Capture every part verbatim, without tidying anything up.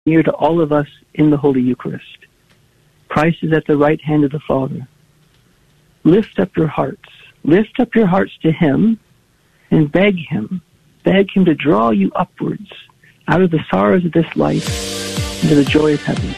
near to all of us in the Holy Eucharist. Christ is at the right hand of the Father. Lift up your hearts. Lift up your hearts to him and beg him. Beg him to draw you upwards out of the sorrows of this life into the joy of heaven.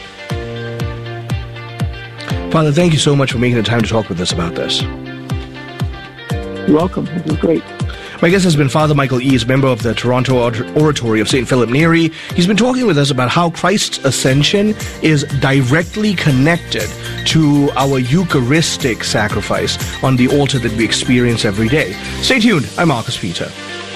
Father, thank you so much for making the time to talk with us about this. You're welcome. This was great. My guest has been Father Michael Eaves, member of the Toronto Oratory of Saint Philip Neri. He's been talking with us about how Christ's ascension is directly connected to our Eucharistic sacrifice on the altar that we experience every day. Stay tuned. I'm Marcus Peter.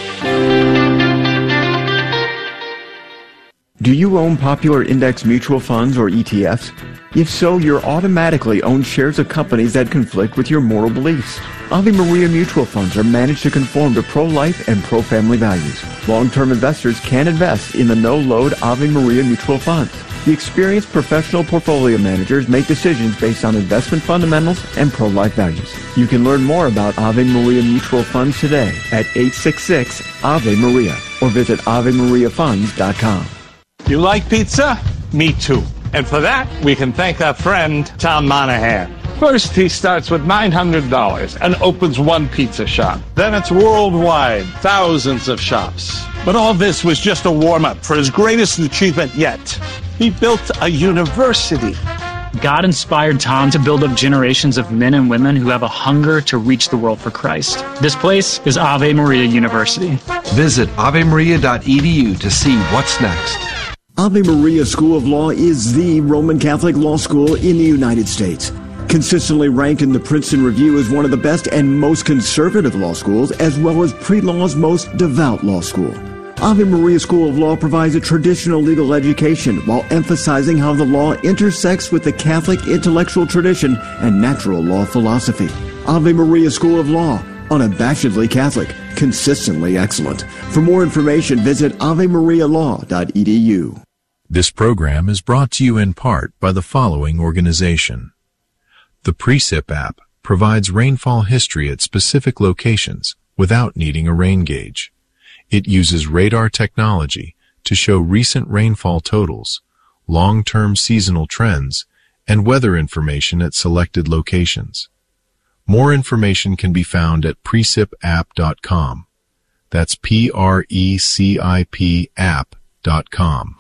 Do you own popular index mutual funds or E T Fs? If so, you're automatically own shares of companies that conflict with your moral beliefs. Ave Maria mutual funds are managed to conform to pro-life and pro-family values. Long-term investors can invest in the no-load Ave Maria mutual funds. The experienced professional portfolio managers make decisions based on investment fundamentals and pro-life values. You can learn more about Ave Maria mutual funds today at eight six six Ave Maria or visit ave maria funds dot com. You like pizza? Me too. And for that, we can thank our friend, Tom Monahan. First, he starts with nine hundred dollars and opens one pizza shop. Then it's worldwide, thousands of shops. But all this was just a warm-up for his greatest achievement yet. He built a university. God inspired Tom to build up generations of men and women who have a hunger to reach the world for Christ. This place is Ave Maria University. Visit ave maria dot e d u to see what's next. Ave Maria School of Law is the Roman Catholic law school in the United States. Consistently ranked in the Princeton Review as one of the best and most conservative law schools, as well as pre-law's most devout law school. Ave Maria School of Law provides a traditional legal education while emphasizing how the law intersects with the Catholic intellectual tradition and natural law philosophy. Ave Maria School of Law, unabashedly Catholic, consistently excellent. For more information, visit ave maria law dot e d u. This program is brought to you in part by the following organization. The Precip app provides rainfall history at specific locations without needing a rain gauge. It uses radar technology to show recent rainfall totals, long-term seasonal trends, and weather information at selected locations. More information can be found at precip app dot com. That's P R E C I P app dot com.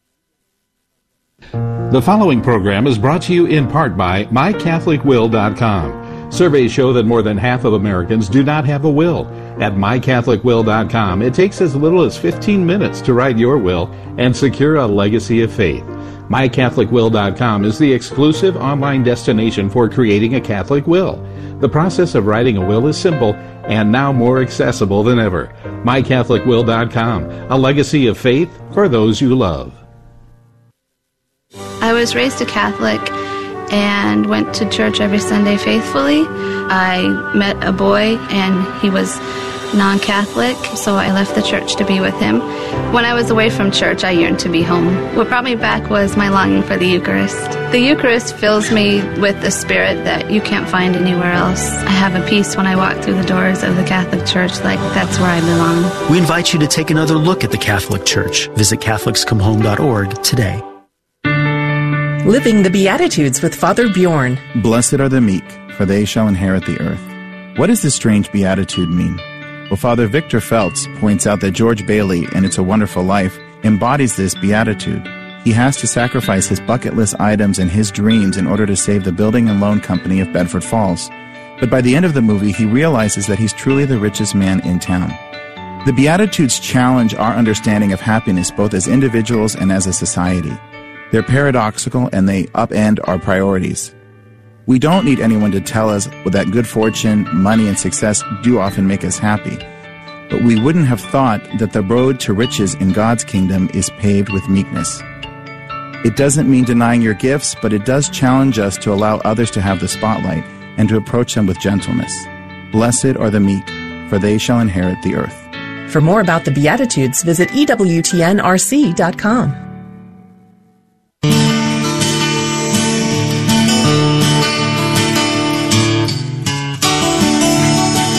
The following program is brought to you in part by my catholic will dot com. Surveys show that more than half of Americans do not have a will. At my catholic will dot com, it takes as little as fifteen minutes to write your will and secure a legacy of faith. my catholic will dot com is the exclusive online destination for creating a Catholic will. The process of writing a will is simple and now more accessible than ever. my catholic will dot com, a legacy of faith for those you love. I was raised a Catholic and went to church every Sunday faithfully. I met a boy and he was non-Catholic, so I left the church to be with him. When I was away from church, I yearned to be home. What brought me back was my longing for the Eucharist. The Eucharist fills me with the spirit that you can't find anywhere else. I have a peace when I walk through the doors of the Catholic Church, like that's where I belong. We invite you to take another look at the Catholic Church. Visit catholics come home dot org today. Living the Beatitudes with Father Bjorn. Blessed are the meek, for they shall inherit the earth. What does this strange beatitude mean? Well, Father Victor Feltz points out that George Bailey, in It's a Wonderful Life, embodies this beatitude. He has to sacrifice his bucket list items and his dreams in order to save the building and loan company of Bedford Falls. But by the end of the movie, he realizes that he's truly the richest man in town. The Beatitudes challenge our understanding of happiness both as individuals and as a society. They're paradoxical and they upend our priorities. We don't need anyone to tell us that good fortune, money, and success do often make us happy. But we wouldn't have thought that the road to riches in God's kingdom is paved with meekness. It doesn't mean denying your gifts, but it does challenge us to allow others to have the spotlight and to approach them with gentleness. Blessed are the meek, for they shall inherit the earth. For more about the Beatitudes, visit E W T N R C dot com.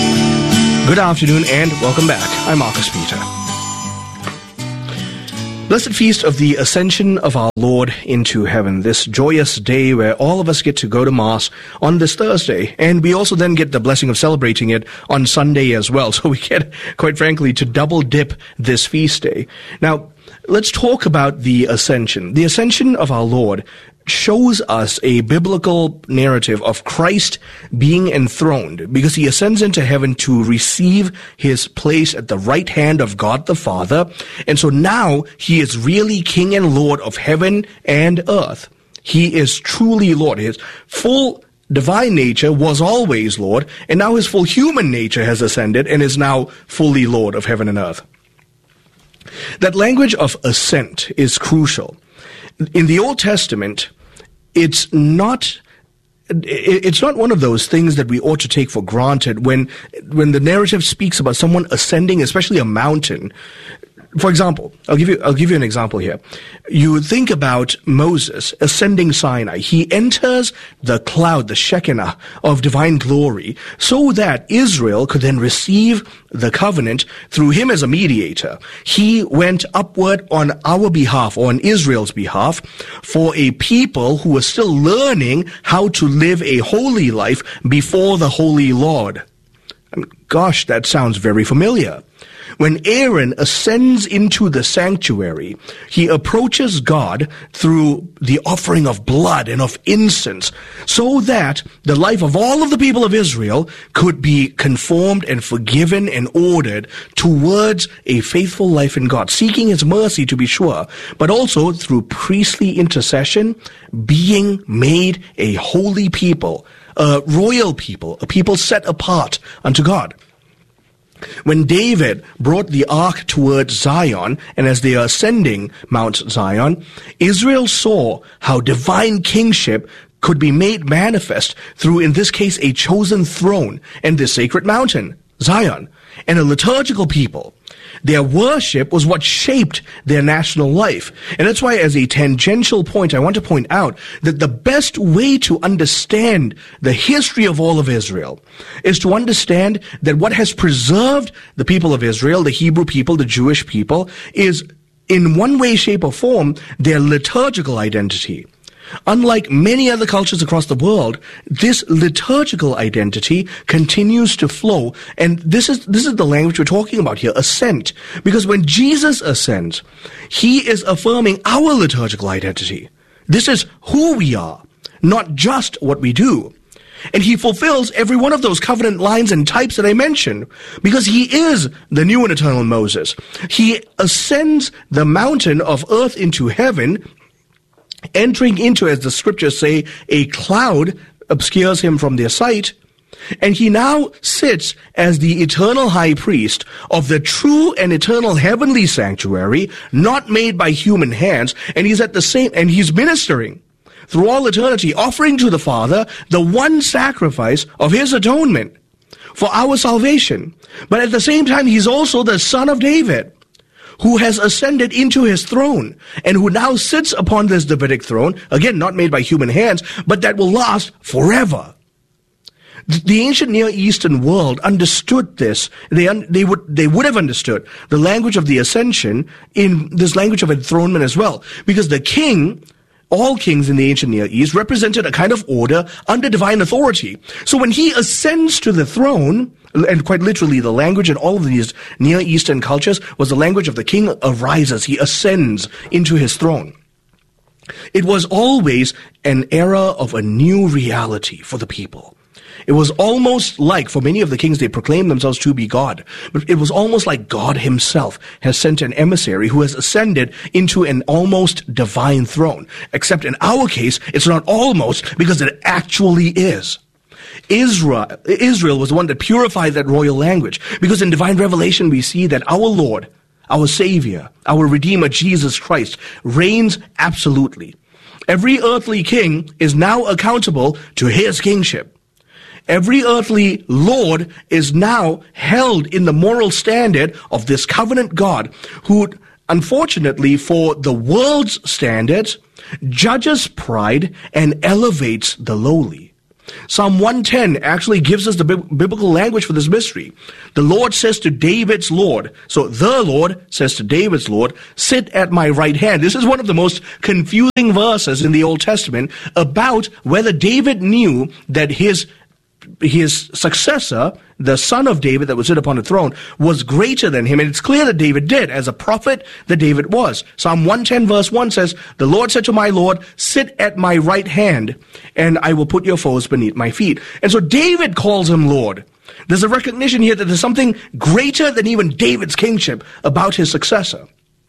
Good afternoon and welcome back. I'm Marcus Peter. Blessed feast of the Ascension of our Lord into heaven, this joyous day where all of us get to go to Mass on this Thursday, and we also then get the blessing of celebrating it on Sunday as well. So we get, quite frankly, to double dip this feast day. Now, let's talk about the Ascension. The Ascension of our Lord shows us a biblical narrative of Christ being enthroned because he ascends into heaven to receive his place at the right hand of God the Father. And so now he is really King and Lord of heaven and earth. He is truly Lord. His full divine nature was always Lord, and now his full human nature has ascended and is now fully Lord of heaven and earth. That language of ascent is crucial. In the Old Testament, it's not it's not one of those things that we ought to take for granted when when the narrative speaks about someone ascending, especially a mountain. For example, I'll give you I'll give you an example here. You think about Moses ascending Sinai. He enters the cloud, the Shekinah of divine glory, so that Israel could then receive the covenant through him as a mediator. He went upward on our behalf, or on Israel's behalf, for a people who were still learning how to live a holy life before the Holy Lord. I mean, gosh, that sounds very familiar. When Aaron ascends into the sanctuary, he approaches God through the offering of blood and of incense, so that the life of all of the people of Israel could be conformed and forgiven and ordered towards a faithful life in God, seeking his mercy to be sure, but also through priestly intercession, being made a holy people, a royal people, a people set apart unto God. When David brought the ark towards Zion, and as they are ascending Mount Zion, Israel saw how divine kingship could be made manifest through, in this case, a chosen throne and this sacred mountain, Zion, and a liturgical people. Their worship was what shaped their national life. And that's why, as a tangential point, I want to point out that the best way to understand the history of all of Israel is to understand that what has preserved the people of Israel, the Hebrew people, the Jewish people, is in one way, shape, or form their liturgical identity. Unlike many other cultures across the world, this liturgical identity continues to flow. And this is, this is the language we're talking about here, ascent. Because when Jesus ascends, he is affirming our liturgical identity. This is who we are, not just what we do. And he fulfills every one of those covenant lines and types that I mentioned, because he is the new and eternal Moses. He ascends the mountain of earth into heaven, entering into, as the scriptures say, a cloud obscures him from their sight, and he now sits as the eternal high priest of the true and eternal heavenly sanctuary, not made by human hands, and he's at the same, and he's ministering through all eternity, offering to the Father the one sacrifice of his atonement for our salvation. But at the same time, he's also the Son of David, who has ascended into his throne, and who now sits upon this Davidic throne, again, not made by human hands, but that will last forever. The ancient Near Eastern world understood this. They, un- they would, they would have understood the language of the ascension in this language of enthronement as well, because the king, all kings in the ancient Near East, represented a kind of order under divine authority. So when he ascends to the throne, and quite literally the language in all of these Near Eastern cultures was the language of the king arises. He ascends into his throne. It was always an era of a new reality for the people. It was almost like, for many of the kings, they proclaimed themselves to be God, but it was almost like God himself has sent an emissary who has ascended into an almost divine throne. Except in our case, it's not almost, because it actually is. Israel, Israel was the one that purified that royal language, because in divine revelation we see that our Lord, our Savior, our Redeemer, Jesus Christ, reigns absolutely. Every earthly king is now accountable to his kingship. Every earthly lord is now held in the moral standard of this covenant God, who, unfortunately for the world's standards, judges pride and elevates the lowly. Psalm one ten actually gives us the bi- biblical language for this mystery. The Lord says to David's Lord, so the Lord says to David's Lord, sit at my right hand. This is one of the most confusing verses in the Old Testament about whether David knew that his his successor, the son of David that would sit upon the throne, was greater than him. And it's clear that David did. As a prophet, that David was. Psalm one ten verse one says, the Lord said to my Lord, sit at my right hand, and I will put your foes beneath my feet. And so David calls him Lord. There's a recognition here that there's something greater than even David's kingship about his successor.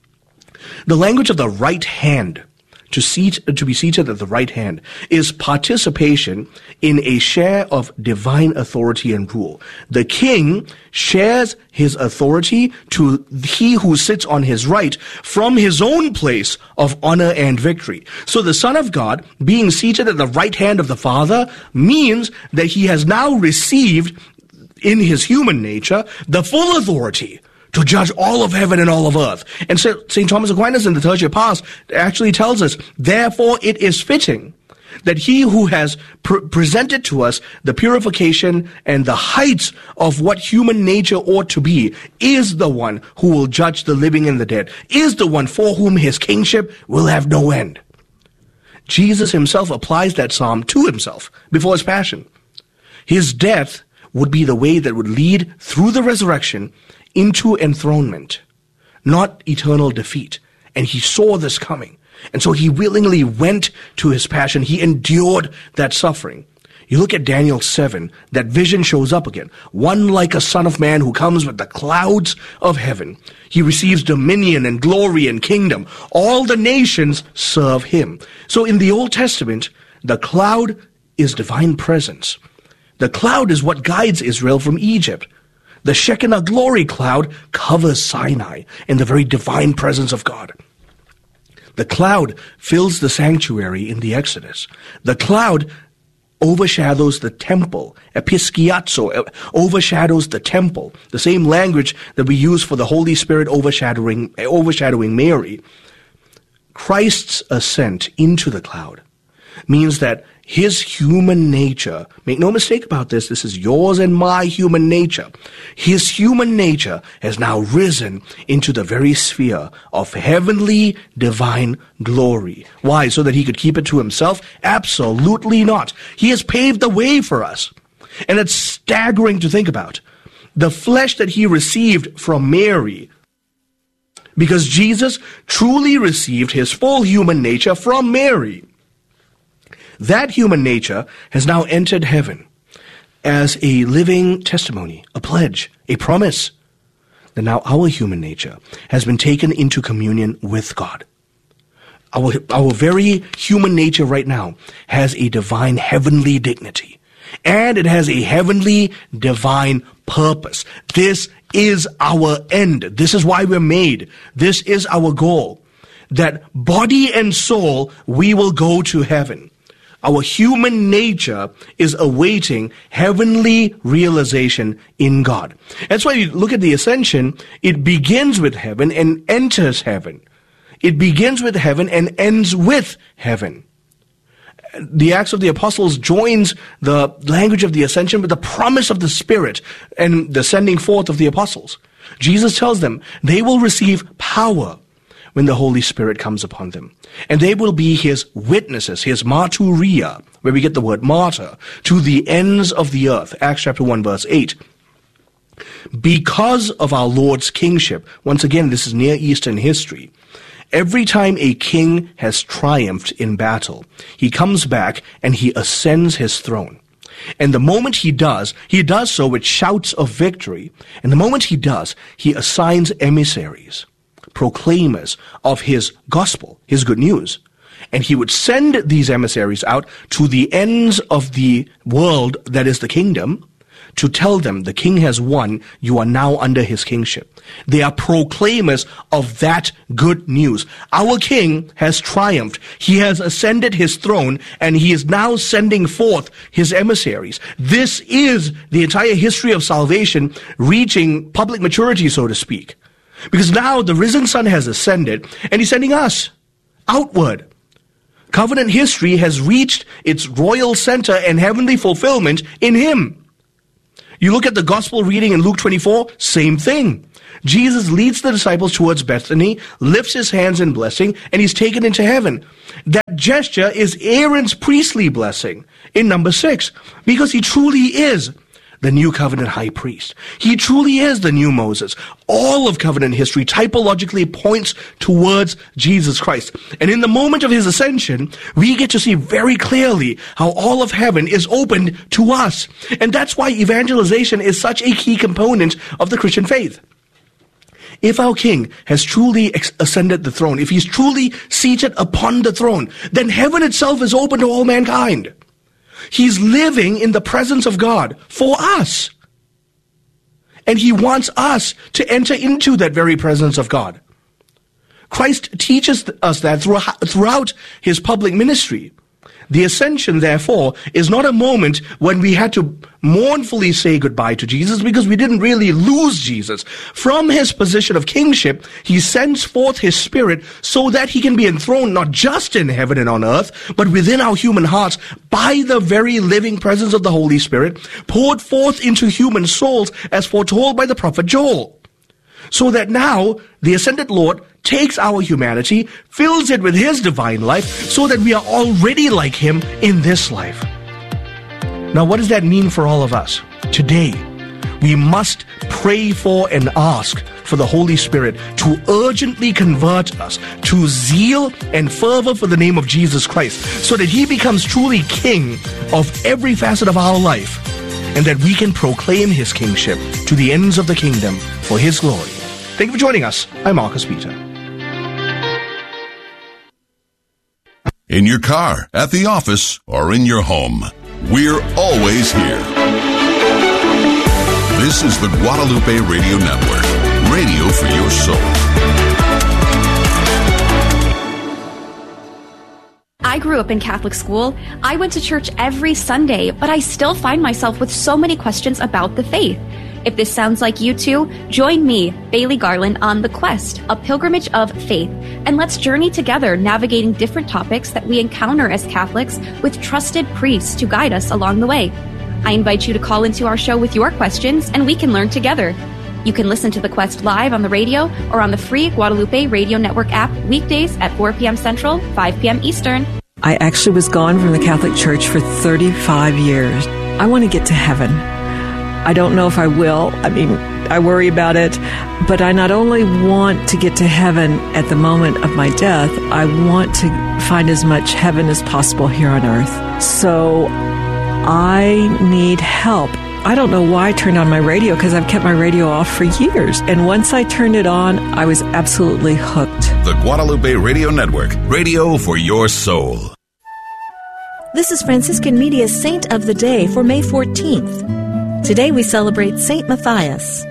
The language of the right hand, to seat, to be seated at the right hand, is participation in a share of divine authority and rule. The king shares his authority to he who sits on his right from his own place of honor and victory. So the Son of God, being seated at the right hand of the Father, means that he has now received in his human nature the full authority to judge all of heaven and all of earth. And so Saint Thomas Aquinas in the Tertia Pars actually tells us, therefore it is fitting that he who has pr- presented to us the purification and the heights of what human nature ought to be is the one who will judge the living and the dead, is the one for whom his kingship will have no end. Jesus himself applies that psalm to himself before his passion. His death would be the way that would lead through the resurrection into enthronement, not eternal defeat. And he saw this coming. And so he willingly went to his passion. He endured that suffering. You look at Daniel seven, that vision shows up again. One like a son of man who comes with the clouds of heaven. He receives dominion and glory and kingdom. All the nations serve him. So in the Old Testament, the cloud is divine presence. The cloud is what guides Israel from Egypt. The Shekinah glory cloud covers Sinai in the very divine presence of God. The cloud fills the sanctuary in the Exodus. The cloud overshadows the temple. Episkiazo overshadows the temple. The same language that we use for the Holy Spirit overshadowing, overshadowing Mary. Christ's ascent into the cloud means that his human nature, make no mistake about this, this is yours and my human nature. His human nature has now risen into the very sphere of heavenly divine glory. Why? So that he could keep it to himself? Absolutely not. He has paved the way for us. And it's staggering to think about. The flesh that he received from Mary, because Jesus truly received his full human nature from Mary. That human nature has now entered heaven as a living testimony, a pledge, a promise that now our human nature has been taken into communion with God. Our, our very human nature right now has a divine heavenly dignity, and it has a heavenly divine purpose. This is our end. This is why we're made. This is our goal. That body and soul, we will go to heaven. Our human nature is awaiting heavenly realization in God. That's why you look at the ascension, it begins with heaven and enters heaven. It begins with heaven and ends with heaven. The Acts of the Apostles joins the language of the ascension with the promise of the Spirit and the sending forth of the apostles. Jesus tells them they will receive power when the Holy Spirit comes upon them. And they will be his witnesses, his martyria, where we get the word martyr, to the ends of the earth. Acts chapter one, verse eight. Because of our Lord's kingship, once again, this is Near Eastern history, every time a king has triumphed in battle, he comes back and he ascends his throne. And the moment he does, he does so with shouts of victory. And the moment he does, he assigns emissaries, proclaimers of his gospel, his good news. And he would send these emissaries out to the ends of the world, that is the kingdom, to tell them the king has won, you are now under his kingship. They are proclaimers of that good news. Our king has triumphed. He has ascended his throne, and he is now sending forth his emissaries. This is the entire history of salvation reaching public maturity, so to speak. Because now the risen Son has ascended, and he's sending us outward Covenant history has reached its royal center and heavenly fulfillment in Him. You look at the gospel reading in Luke twenty-four, same thing. Jesus leads the disciples towards Bethany, lifts his hands in blessing, and he's taken into heaven. That gesture is Aaron's priestly blessing in number six, because he truly is the new covenant high priest. He truly is the new Moses. All of covenant history typologically points towards Jesus Christ. And in the moment of his ascension, we get to see very clearly how all of heaven is opened to us. And that's why evangelization is such a key component of the Christian faith. If our King has truly ex- ascended the throne, if he's truly seated upon the throne, then heaven itself is open to all mankind. He's living in the presence of God for us. And he wants us to enter into that very presence of God. Christ teaches us that throughout his public ministry. The ascension, therefore, is not a moment when we had to mournfully say goodbye to Jesus because we didn't really lose Jesus. From his position of kingship, he sends forth his Spirit so that he can be enthroned not just in heaven and on earth, but within our human hearts by the very living presence of the Holy Spirit, poured forth into human souls as foretold by the prophet Joel. So that now the ascended Lord takes our humanity, fills it with his divine life, so that we are already like him in this life. Now, what does that mean for all of us? Today, we must pray for and ask for the Holy Spirit to urgently convert us to zeal and fervor for the name of Jesus Christ, so that he becomes truly King of every facet of our life, and that we can proclaim his kingship to the ends of the kingdom for his glory. Thank you for joining us. I'm Marcus Peter. In your car, at the office, or in your home, we're always here. This is the Guadalupe Radio Network, radio for your soul. I grew up in Catholic school. I went to church every Sunday, but I still find myself with so many questions about the faith. If this sounds like you too, join me, Bailey Garland, on The Quest, a pilgrimage of faith, and let's journey together navigating different topics that we encounter as Catholics with trusted priests to guide us along the way. I invite you to call into our show with your questions, and we can learn together. You can listen to The Quest live on the radio or on the free Guadalupe Radio Network app weekdays at four p.m. Central, five p.m. Eastern. I actually was gone from the Catholic Church for thirty-five years. I want to get to heaven. I don't know if I will. I mean, I worry about it. But I not only want to get to heaven at the moment of my death, I want to find as much heaven as possible here on earth. So I need help. I don't know why I turned on my radio, because I've kept my radio off for years. And once I turned it on, I was absolutely hooked. The Guadalupe Radio Network, radio for your soul. This is Franciscan Media's Saint of the Day for May fourteenth. Today we celebrate Saint Matthias.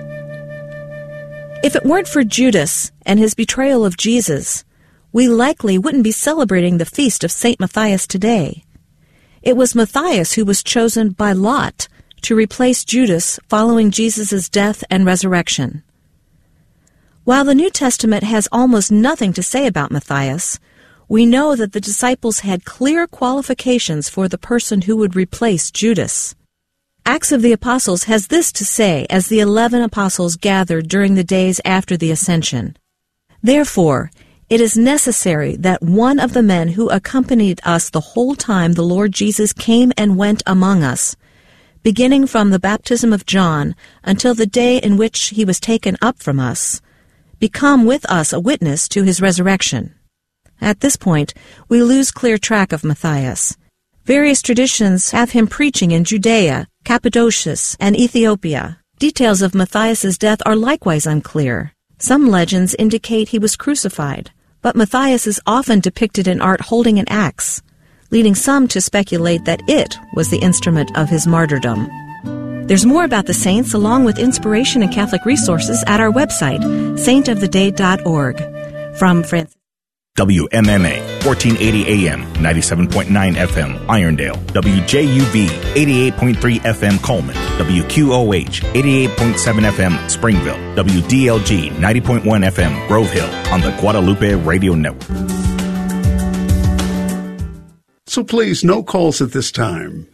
If it weren't for Judas and his betrayal of Jesus, we likely wouldn't be celebrating the feast of Saint Matthias today. It was Matthias who was chosen by lot to replace Judas following Jesus' death and resurrection. While the New Testament has almost nothing to say about Matthias, we know that the disciples had clear qualifications for the person who would replace Judas. Acts of the Apostles has this to say as the eleven apostles gathered during the days after the Ascension. Therefore, it is necessary that one of the men who accompanied us the whole time the Lord Jesus came and went among us, beginning from the baptism of John until the day in which he was taken up from us, become with us a witness to his resurrection. At this point, we lose clear track of Matthias. Various traditions have him preaching in Judea, Cappadocia, and Ethiopia. Details of Matthias' death are likewise unclear. Some legends indicate he was crucified, but Matthias is often depicted in art holding an axe, leading some to speculate that it was the instrument of his martyrdom. There's more about the saints along with inspiration and Catholic resources at our website, saint of the day dot org. From Francis. W M M A, fourteen eighty A M, ninety-seven point nine F M, Irondale. W J U V, eighty-eight point three F M, Coleman. W Q O H, eighty-eight point seven F M, Springville. W D L G, ninety point one F M, Grove Hill, on the Guadalupe Radio Network. So please, no calls at this time.